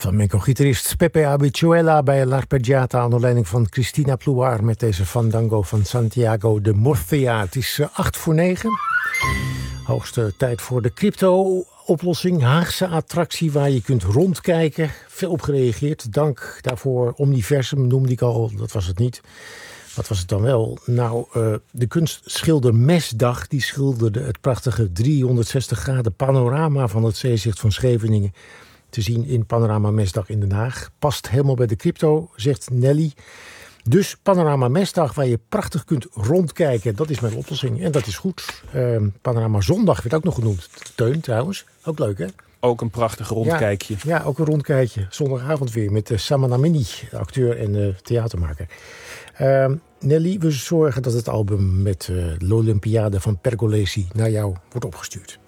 flamenco-gitarist Pepe Habichuela bij L'Arpeggiata onder leiding van Cristina Plouar met deze fandango van Santiago de Murcia. Het is 8:45. Hoogste tijd voor de crypto-oplossing. Haagse attractie waar je kunt rondkijken. Veel op gereageerd. Dank daarvoor. Omniversum noemde ik al. Dat was het niet. Wat was het dan wel? Nou, de kunstschilder Mesdag die schilderde het prachtige 360 graden panorama van het zeezicht van Scheveningen. Te zien in Panorama Mesdag in Den Haag. Past helemaal bij de crypto, zegt Nelly. Dus Panorama Mesdag waar je prachtig kunt rondkijken. Dat is mijn oplossing en dat is goed. Panorama Zondag werd ook nog genoemd. Teun trouwens, ook leuk hè? Ook een prachtig rondkijkje. Ja, ook een rondkijkje. Zondagavond weer met Saman Amini, acteur en theatermaker. Nelly, we zorgen dat het album met l'Olympiade van Pergolesi naar jou wordt opgestuurd.